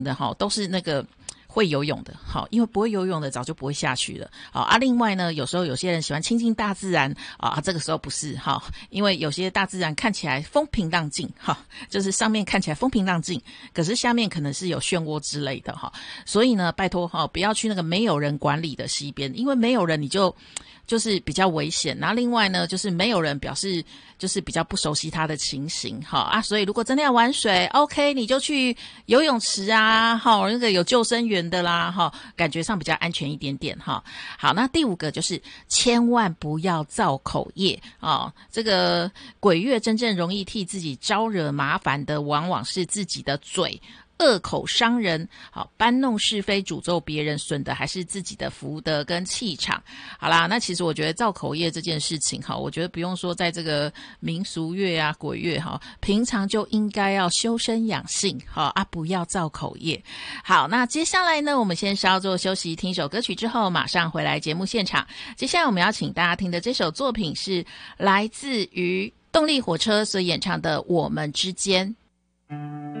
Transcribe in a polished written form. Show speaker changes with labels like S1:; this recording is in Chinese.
S1: 的哈，都是那个会游泳的，好，因为不会游泳的早就不会下去了，好啊。另外呢，有时候有些人喜欢亲近大自然啊，这个时候不是哈，因为有些大自然看起来风平浪静哈，就是上面看起来风平浪静，可是下面可能是有漩涡之类的哈，所以呢，拜托哈，不要去那个没有人管理的溪边，因为没有人你就是比较危险，然后另外呢，就是没有人表示就是比较不熟悉它的情形，好啊，所以如果真的要玩水 ，OK， 你就去游泳池啊，好，那个有救生员的啦，哈，感觉上比较安全一点点哈。好，那第5个就是千万不要造口业啊，这个鬼月真正容易替自己招惹麻烦的，往往是自己的嘴。恶口伤人，好，搬弄是非，诅咒别人，损的还是自己的福德跟气场。好啦，那其实我觉得造口业这件事情，哈，我觉得不用说在这个民俗月啊、鬼月哈，平常就应该要修身养性，好啊，不要造口业。好，那接下来呢，我们先稍作休息，听首歌曲之后，马上回来节目现场。接下来我们要请大家听的这首作品是来自于动力火车所演唱的《我们之间》。